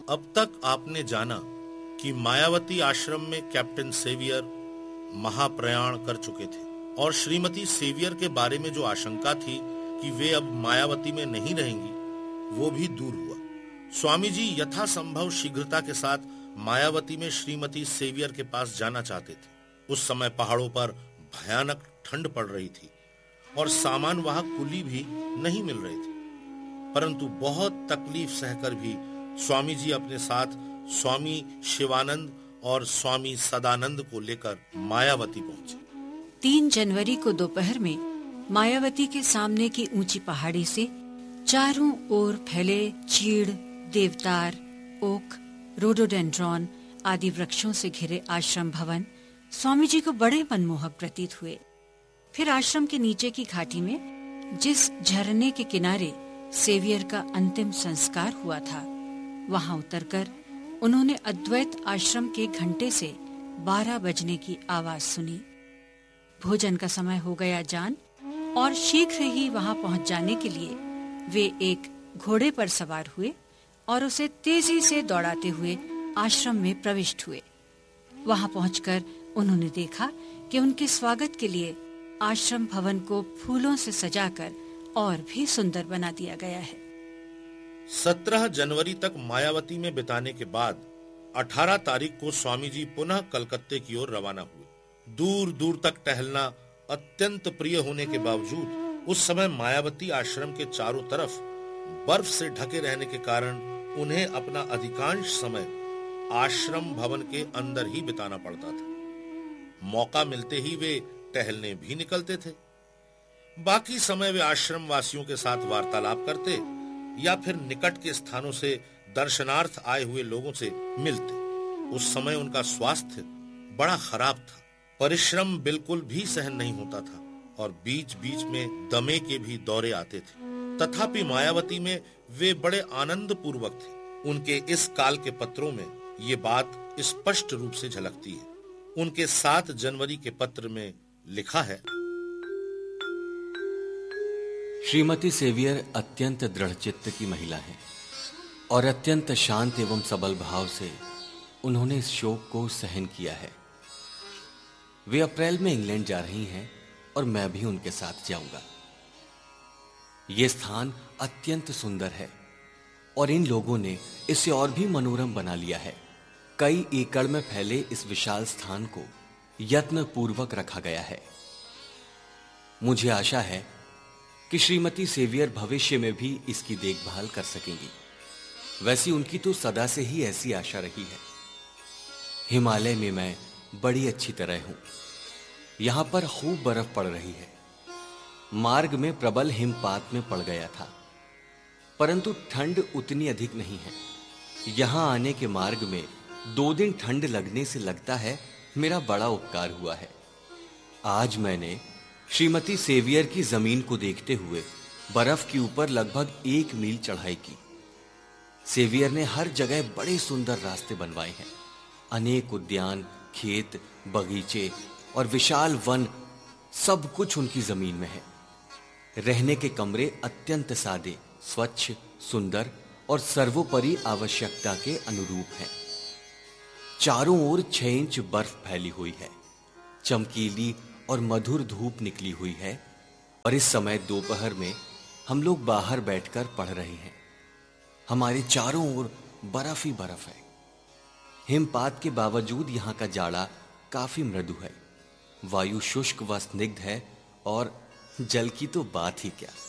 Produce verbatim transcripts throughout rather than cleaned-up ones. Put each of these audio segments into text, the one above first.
अब तक आपने जाना कि मायावती आश्रम में कैप्टन सेवियर महाप्रयाण कर चुके थे और श्रीमती सेवियर के बारे में जो आशंका थी कि वे अब मायावती में नहीं रहेंगी, वो भी दूर हुआ। स्वामी जी यथासंभव शीघ्रता के साथ मायावती में श्रीमती सेवियर के पास जाना चाहते थे। उस समय पहाड़ों पर भयानक ठंड पड़ रही थी और सामान वाहक कुली भी नहीं मिल रहे थे, परंतु बहुत तकलीफ सहकर भी स्वामी जी अपने साथ स्वामी शिवानंद और स्वामी सदानंद को लेकर मायावती पहुंचे। तीन जनवरी को दोपहर में मायावती के सामने की ऊंची पहाड़ी से चारों ओर फैले चीड़, देवदार, ओक, रोडोडेंड्रॉन आदि वृक्षों से घिरे आश्रम भवन स्वामी जी को बड़े मनमोहक प्रतीत हुए। फिर आश्रम के नीचे की घाटी में जिस झरने के किनारे सेवियर का अंतिम संस्कार हुआ था, वहां उतरकर उन्होंने अद्वैत आश्रम के घंटे से बारह बजने की आवाज सुनी। भोजन का समय हो गया जान और शीघ्र ही वहां पहुंच जाने के लिए वे एक घोड़े पर सवार हुए और उसे तेजी से दौड़ाते हुए आश्रम में प्रविष्ट हुए। वहां पहुंचकर उन्होंने देखा कि उनके स्वागत के लिए आश्रम भवन को फूलों से सजाकर और भी सुंदर बना दिया गया है। सत्रह जनवरी तक मायावती में बिताने के बाद अठारह तारीख को स्वामी जी पुनः कलकत्ते की ओर रवाना हुए। दूर दूर तक टहलना अत्यंत प्रिय होने के बावजूद उस समय मायावती आश्रम के चारों तरफ बर्फ से ढके रहने के कारण उन्हें अपना अधिकांश समय आश्रम भवन के अंदर ही बिताना पड़ता था। मौका मिलते ही वे टहलने भी निकलते थे। बाकी समय वे आश्रम वासियों के साथ वार्तालाप करते या फिर निकट के स्थानों से दर्शनार्थ आए हुए लोगों से मिलते। उस समय उनका स्वास्थ्य बड़ा खराब था, परिश्रम बिल्कुल भी सहन नहीं होता था और बीच बीच में दमे के भी दौरे आते थे। तथापि मायावती में वे बड़े आनंद पूर्वक थे। उनके इस काल के पत्रों में ये बात स्पष्ट रूप से झलकती है। उनके सात जनवरी के पत्र में लिखा है, श्रीमती सेवियर अत्यंत दृढ़चित्त की महिला है और अत्यंत शांत एवं सबल भाव से उन्होंने इस शोक को सहन किया है। वे अप्रैल में इंग्लैंड जा रही हैं और मैं भी उनके साथ जाऊंगा। यह स्थान अत्यंत सुंदर है और इन लोगों ने इसे और भी मनोरम बना लिया है। कई एकड़ में फैले इस विशाल स्थान को यत्न पूर्वक रखा गया है। मुझे आशा है कि श्रीमती सेवियर भविष्य में भी इसकी देखभाल कर सकेंगी। वैसी उनकी तो सदा से ही ऐसी आशा रही है। हिमालय में मैं बड़ी अच्छी तरह हूं। यहां पर खूब बर्फ पड़ रही है। मार्ग में प्रबल हिमपात में पड़ गया था, परंतु ठंड उतनी अधिक नहीं है। यहां आने के मार्ग में दो दिन ठंड लगने से लगता है मेरा बड़ा उपकार हुआ है। आज मैंने श्रीमती सेवियर की जमीन को देखते हुए बर्फ के ऊपर लगभग एक मील चढ़ाई की। सेवियर ने हर जगह बड़े सुंदर रास्ते बनवाए हैं। अनेक उद्यान, खेत, बगीचे और विशाल वन, सब कुछ उनकी जमीन में है। रहने के कमरे अत्यंत सादे, स्वच्छ, सुंदर और सर्वोपरि आवश्यकता के अनुरूप हैं। चारों ओर छह इंच बर्फ फैली हुई है। चमकीली और मधुर धूप निकली हुई है और इस समय दोपहर में हम लोग बाहर बैठकर पढ़ रहे हैं। हमारे चारों ओर बर्फ ही बर्फ है। हिमपात के बावजूद यहाँ का जाड़ा काफी मृदु है। वायु शुष्क व स्निग्ध है और जल की तो बात ही क्या।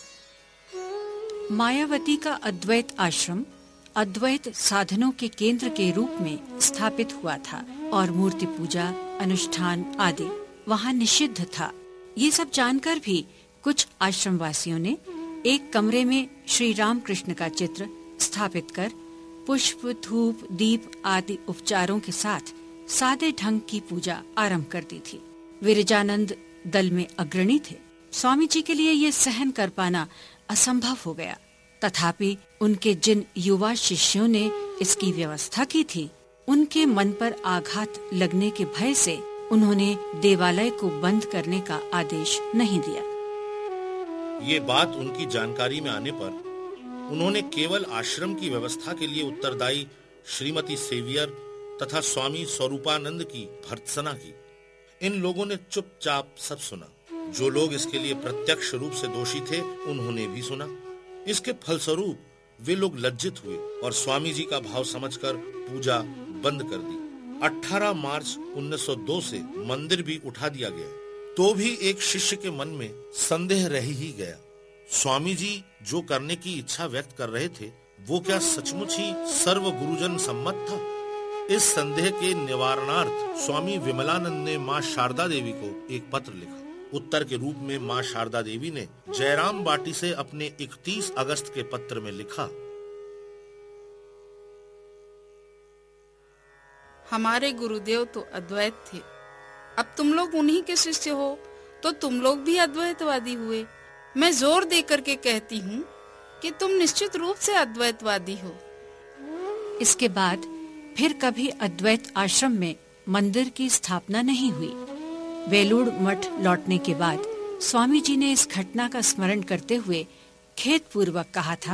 मायावती का अद्वैत आश्रम अद्वैत साधनों के केंद्र के रूप में स्थापित हुआ था और मूर्ति पूजा, अनुष्ठान आदि वहां निषिद्ध था। ये सब जानकर भी कुछ आश्रमवासियों ने एक कमरे में श्री रामकृष्ण का चित्र स्थापित कर पुष्प, धूप, दीप आदि उपचारों के साथ सादे ढंग की पूजा आरंभ कर दी थी। विरजानंद दल में अग्रणी थे। स्वामी जी के लिए ये सहन कर पाना असंभव हो गया। तथापि उनके जिन युवा शिष्यों ने इसकी व्यवस्था की थी, उनके मन पर आघात लगने के भय से उन्होंने देवालय को बंद करने का आदेश नहीं दिया। ये बात उनकी जानकारी में आने पर उन्होंने केवल आश्रम की व्यवस्था के लिए उत्तरदायी श्रीमती सेवियर तथा स्वामी स्वरूपानंद की भर्त्सना की। इन लोगों ने चुपचाप सब सुना। जो लोग इसके लिए प्रत्यक्ष रूप से दोषी थे उन्होंने भी सुना। इसके फलस्वरूप वे लोग लज्जित हुए और स्वामी जी का भाव समझकर पूजा बंद कर दी। अठारह मार्च उन्नीस सौ दो से मंदिर भी उठा दिया गया, तो भी एक शिष्य के मन में संदेह रह ही गया। स्वामी जी जो करने की इच्छा व्यक्त कर रहे थे वो क्या सचमुच ही सर्व गुरुजन सम्मत था? इस संदेह के निवारणार्थ स्वामी विमलानंद ने माँ शारदा देवी को एक पत्र लिखा। उत्तर के रूप में माँ शारदा देवी ने जयराम बाटी से अपने इकतीस अगस्त के पत्र में लिखा, हमारे गुरुदेव तो अद्वैत थे, अब तुम लोग उन्हीं के शिष्य हो तो तुम लोग भी अद्वैतवादी हुए। मैं जोर देकर के कहती हूँ कि तुम निश्चित रूप से अद्वैतवादी हो। इसके बाद फिर कभी अद्वैत आश्रम में मंदिर की स्थापना नहीं हुई। वेलूड़ मठ लौटने के बाद स्वामी जी ने इस घटना का स्मरण करते हुए खेदपूर्वक कहा था,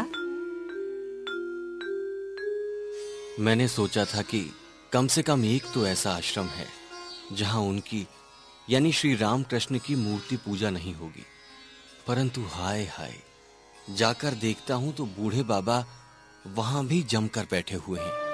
मैंने सोचा था कि कम से कम एक तो ऐसा आश्रम है जहां उनकी यानी श्री रामकृष्ण की मूर्ति पूजा नहीं होगी, परंतु हाय हाय, जाकर देखता हूं तो बूढ़े बाबा वहां भी जमकर बैठे हुए हैं।